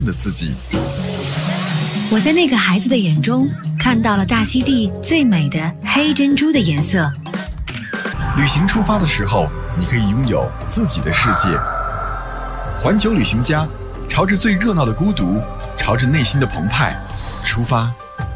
的自己。 我在那个孩子的眼中看到了大溪地最美的黑珍珠的颜色。 旅行出发的时候，你可以拥有自己的世界。环球旅行家，朝着最热闹的孤独，朝着内心的澎湃出发。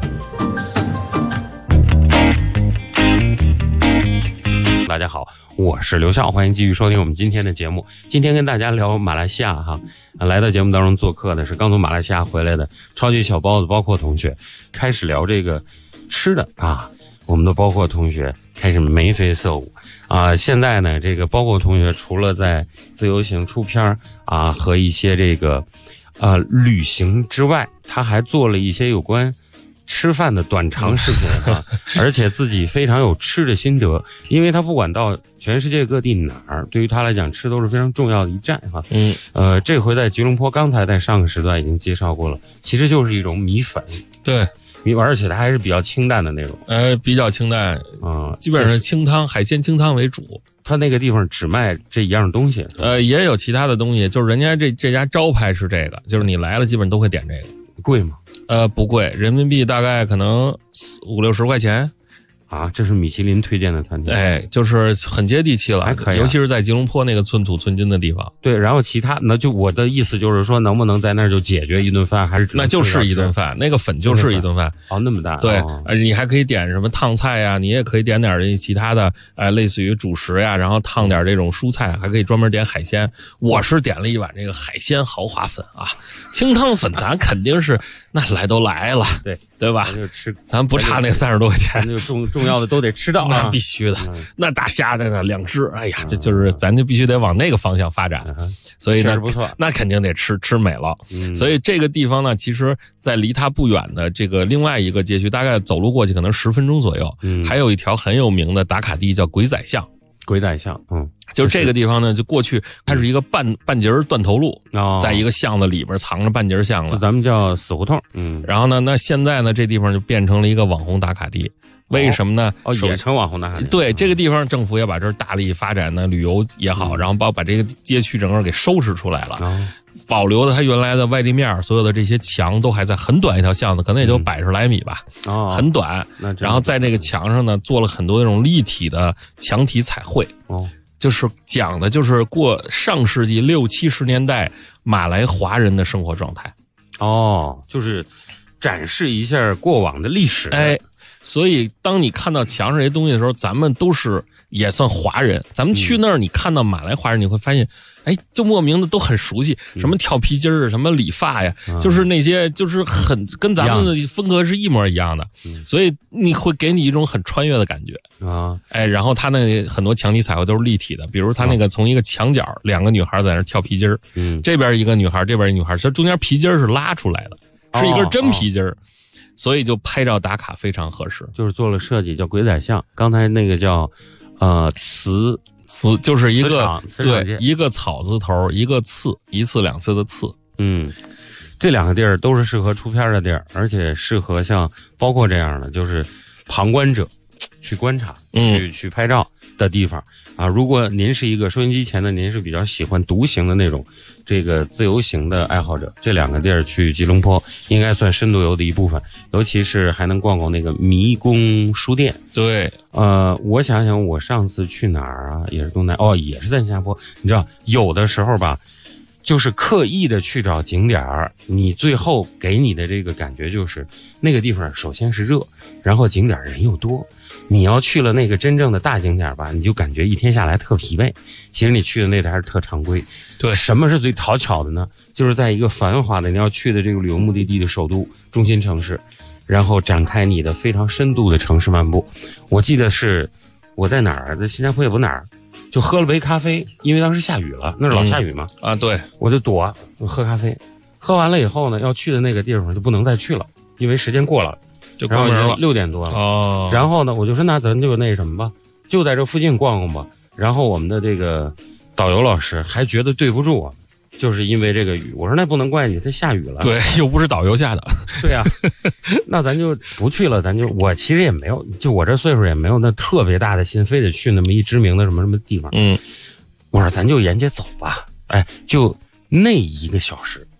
大家好，我是刘笑，欢迎继续收听我们今天的节目。今天跟大家聊马来西亚哈，来到节目当中做客的是刚从马来西亚回来的超级小包子包括同学，开始聊这个吃的啊。我们的包括同学开始眉飞色舞啊！现在呢，这个包括同学除了在自由行出片啊和一些这个旅行之外，他还做了一些有关吃饭的短长视频啊，而且自己非常有吃的心得，因为他不管到全世界各地哪儿，对于他来讲吃都是非常重要的一站哈。这回在吉隆坡，刚才在上个时段已经介绍过了，其实就是一种米粉。 对。 而且它还是比较清淡的那种， 比较清淡，基本上是清汤，海鲜清汤为主。 它那个地方只卖这一样东西， 也有其他的东西，就是人家这家招牌是这个，就是你来了基本都会点这个。 贵吗？ 不贵，人民币大概可能50-60块钱。 啊，这是米其林推荐的餐厅， 就是很接地气了， 还可以， 尤其是在吉隆坡那个寸土寸金的地方。 对，然后其他那就我的意思就是说，能不能在那儿就解决一顿饭，还是那就是一顿饭，那个粉就是一顿饭。 哦，那么大。 对，你还可以点什么烫菜呀，你也可以点点其他的，类似于主食呀，然后烫点这种蔬菜，还可以专门点海鲜。我是点了一碗这个海鲜豪华粉啊，清汤粉咱肯定是那来都来了，对吧？ 就吃， 咱不差那30多块钱， 就重要的都得吃到啊， 那必须的。那大虾的2只，哎呀，就是咱就必须得往那个方向发展。所以呢， 不错， 那肯定得吃美了。所以这个地方呢，其实在离它不远的这个另外一个街区，大概走路过去可能10分钟左右，还有一条很有名的打卡地叫鬼仔巷。 鬼仔巷， 就是这个地方呢，就过去它是一个半截断头路，在一个巷子里边藏着半截巷子， 咱们叫死胡同。 然后呢，那现在呢，这地方就变成了一个网红打卡地。为什么呢？ 也成网红打卡地。 对，这个地方政府也把这儿大力发展呢，旅游也好，然后把这个街区整个给收拾出来了。保留的它原来的外立面，所有的这些墙都还在，很短一条巷子，可能也就100来米吧，很短。然后在这个墙上呢，做了很多那种立体的墙体彩绘，就是讲的就是过上世纪60、70年代马来华人的生活状态。 就是展示一下过往的历史。 所以当你看到墙上这些东西的时候，咱们都是也算华人，咱们去那儿你看到马来华人，你会发现就莫名的都很熟悉，什么跳皮筋儿，什么理发呀，就是那些就是很跟咱们的风格是一模一样的，所以你会给你一种很穿越的感觉啊。然后他那很多墙体彩绘都是立体的，比如他那个从一个墙角2个女孩在那跳皮筋儿，这边一个女孩，这边一个女孩，这中间皮筋儿是拉出来的，是一根真皮筋儿。所以就拍照打卡非常合适， 就是做了设计叫鬼仔巷。刚才那个叫瓷就是一个对一个草字头，一个次，一次两次的次。 这2个地儿都是适合出片的地儿，而且适合像包括这样的就是旁观者去观察、去拍照的地方啊。如果您是一个收音机前的，您是比较喜欢独行的那种这个自由行的爱好者，这2个地儿去吉隆坡应该算深度游的一部分，尤其是还能逛逛那个迷宫书店。 对， 我想想，我上次去哪儿啊？也是东南，也是在新加坡。你知道，有的时候吧，就是刻意的去找景点儿，你最后给你的这个感觉就是那个地方首先是热，然后景点人又多。你要去了那个真正的大景点吧，你就感觉一天下来特疲惫。其实你去的那个还是特常规。 对， 什么是最讨巧的呢？就是在一个繁华的你要去的这个旅游目的地的首都中心城市，然后展开你的非常深度的城市漫步。我记得是我在哪儿，在新加坡也不哪儿，就喝了杯咖啡，因为当时下雨了，那是老下雨嘛。 对， 我就躲喝咖啡，喝完了以后呢，要去的那个地方就不能再去了，因为时间过了。 就关门了 ，6点多了。然后呢，我就说那咱就那什么吧，就在这附近逛逛吧。然后我们的这个导游老师还觉得对不住我，就是因为这个雨。我说那不能怪你，它下雨了。 对，又不是导游下的。 对啊，那咱就不去了。我其实也没有，就我这岁数也没有那特别大的心，非得去那么一知名的什么什么地方。我说咱就沿街走吧。就那1个小时。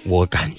我感